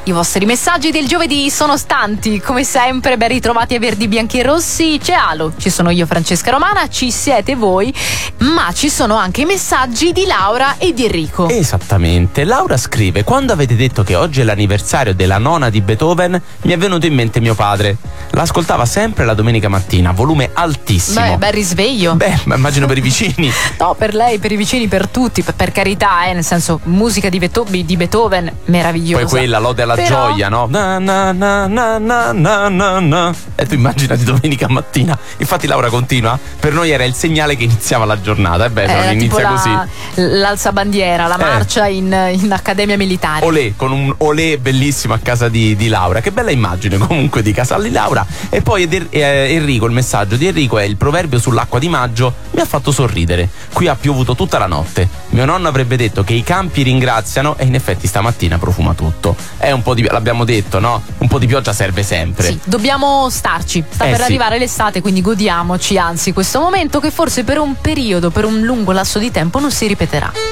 I vostri messaggi del giovedì sono stanti, come sempre. Ben ritrovati a Verdi, Bianchi e Rossi. C'è Alo, ci sono io, Francesca Romana, ci siete voi, ma ci sono anche i messaggi di Laura e di Enrico. Esattamente. Laura scrive: quando avete detto che oggi è l'anniversario della nona di Beethoven, mi è venuto in mente mio padre. L'ascoltava sempre la domenica mattina, volume altissimo. Beh, bel risveglio. Beh, ma immagino per i vicini. No, per lei, per i vicini, per tutti, per carità, nel senso, musica di Beethoven meravigliosa. Poi quella lode alla gioia, no? Na, na, na, na, na, na, na. E tu immaginati domenica mattina. Infatti Laura continua: per noi era il segnale che iniziava la giornata. E beh, se non inizia così. L'alzabandiera, la marcia in accademia militare. Olè, con un olè bellissimo a casa di Laura. Che bella immagine comunque di casa di Laura. E poi Enrico, il messaggio di Enrico è: il proverbio sull'acqua di maggio mi ha fatto sorridere. Qui ha piovuto tutta la notte. Mio nonno avrebbe detto che i campi ringraziano, e in effetti stamattina profuma tutto. È un po' di, l'abbiamo detto, no? Un po' di pioggia serve sempre. Sì, dobbiamo starci. Sta per arrivare l'estate, quindi godiamoci anzi questo momento che forse per un periodo, per un lungo lasso di tempo non si ripeterà.